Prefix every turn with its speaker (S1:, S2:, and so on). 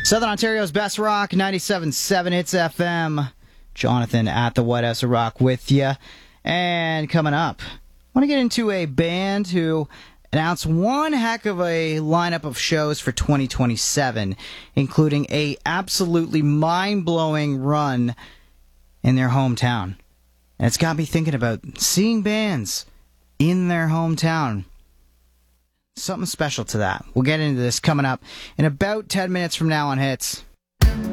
S1: Southern Ontario's best rock, 97.7 Hits FM. Jonathan at the White House of Rock with you. And coming up, I want to get into a band who announced one heck of a lineup of shows for 2027, including a absolutely mind-blowing run in their hometown. And it's got me thinking about seeing bands in their hometown. Something special to that. We'll get into this coming up in about 10 minutes from now on Hits.